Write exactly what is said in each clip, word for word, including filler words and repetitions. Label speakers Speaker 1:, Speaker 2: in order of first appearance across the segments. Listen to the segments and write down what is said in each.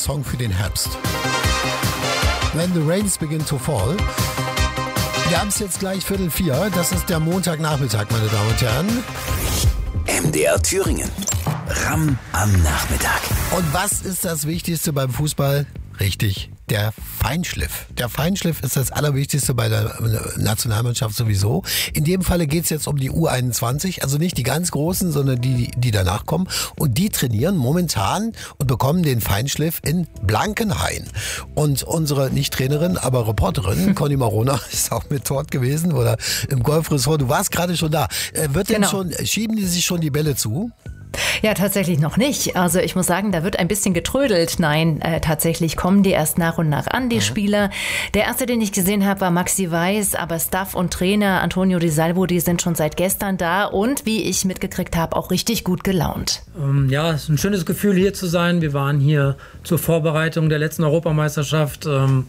Speaker 1: Song für den Herbst. When the Rains Begin to Fall. Wir haben es jetzt gleich Viertel vier. Das ist der Montagnachmittag, meine Damen und Herren.
Speaker 2: M D R Thüringen. Ram am Nachmittag.
Speaker 1: Und was ist das Wichtigste beim Fußball? Richtig, der Feinschliff. Der Feinschliff ist das Allerwichtigste bei der Nationalmannschaft sowieso. In dem Falle geht es jetzt um die U einundzwanzig, also nicht die ganz Großen, sondern die, die danach kommen. Und die trainieren momentan und bekommen den Feinschliff in Blankenhain. Und unsere, nicht Trainerin, aber Reporterin, Conny Marona, ist auch mit dort gewesen oder im Golfressort. Du warst gerade schon da. Wird denn
Speaker 3: genau.
Speaker 1: schon, schieben die sich schon die Bälle zu?
Speaker 3: Ja, tatsächlich noch nicht. Also ich muss sagen, da wird ein bisschen getrödelt. Nein, äh, tatsächlich kommen die erst nach und nach an, die mhm. Spieler. Der erste, den ich gesehen habe, war Maxi Weiß, aber Staff und Trainer Antonio Di Salvo, die sind schon seit gestern da und, wie ich mitgekriegt habe, auch richtig gut gelaunt.
Speaker 4: Ähm, ja, es ist ein schönes Gefühl, hier zu sein. Wir waren hier zur Vorbereitung der letzten Europameisterschaft. Ähm,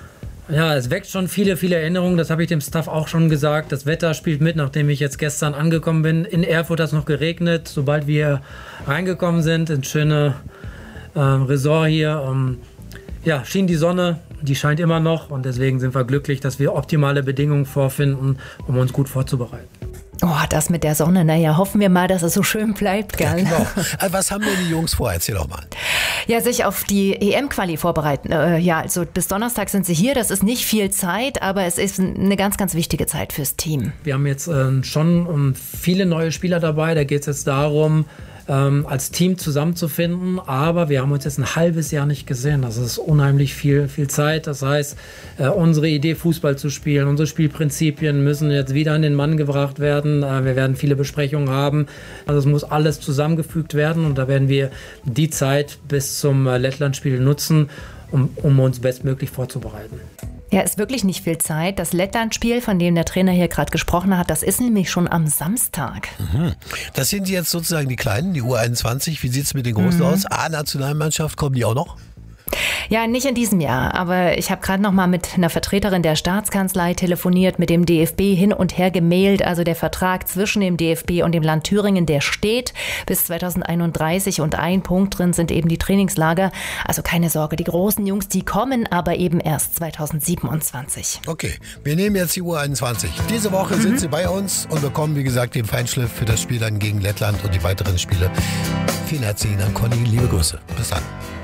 Speaker 4: Ja, es weckt schon viele, viele Erinnerungen. Das habe ich dem Staff auch schon gesagt. Das Wetter spielt mit, nachdem ich jetzt gestern angekommen bin. In Erfurt hat es noch geregnet. Sobald wir reingekommen sind ins schöne äh, Resort hier, ähm, ja, schien die Sonne. Die scheint immer noch. Und deswegen sind wir glücklich, dass wir optimale Bedingungen vorfinden, um uns gut vorzubereiten.
Speaker 3: Oh, das mit der Sonne, naja, hoffen wir mal, dass es so schön bleibt, gell?
Speaker 1: Ja, genau. Was haben denn die Jungs vor? Erzähl doch mal.
Speaker 3: Ja, sich auf die E M-Quali vorbereiten. Äh, ja, also bis Donnerstag sind sie hier. Das ist nicht viel Zeit, aber es ist eine ganz, ganz wichtige Zeit fürs Team.
Speaker 4: Wir haben jetzt äh, schon um, viele neue Spieler dabei. Da geht es jetzt darum, ähm, als Team zusammenzufinden. Aber wir haben uns jetzt ein halbes Jahr nicht gesehen. Das ist unheimlich viel, viel Zeit. Das heißt, äh, unsere Idee, Fußball zu spielen, unsere Spielprinzipien müssen jetzt wieder an den Mann gebracht werden. Äh, wir werden viele Besprechungen haben. Also es muss alles zusammengefügt werden. Und da werden wir die Zeit bis zum äh, Lettland-Spiel nutzen, um, um uns bestmöglich vorzubereiten.
Speaker 3: Ja, ist wirklich nicht viel Zeit. Das Lettland-Spiel, von dem der Trainer hier gerade gesprochen hat, das ist nämlich schon am Samstag.
Speaker 1: Mhm. Das sind jetzt sozusagen die Kleinen, die U einundzwanzig. Wie sieht es mit den Großen mhm. aus? A-Nationalmannschaft, kommen die auch noch?
Speaker 3: Ja, nicht in diesem Jahr, aber ich habe gerade noch mal mit einer Vertreterin der Staatskanzlei telefoniert, mit dem D F B hin und her gemailt. Also der Vertrag zwischen dem D F B und dem Land Thüringen, der steht bis zweitausendeinunddreißig und ein Punkt drin sind eben die Trainingslager. Also keine Sorge, die großen Jungs, die kommen aber eben erst zweitausendsiebenundzwanzig.
Speaker 1: Okay, wir nehmen jetzt die U einundzwanzig. Diese Woche mhm. sind sie bei uns und bekommen, wie gesagt, den Feinschliff für das Spiel dann gegen Lettland und die weiteren Spiele. Vielen herzlichen Dank, Conny. Liebe Grüße. Bis dann.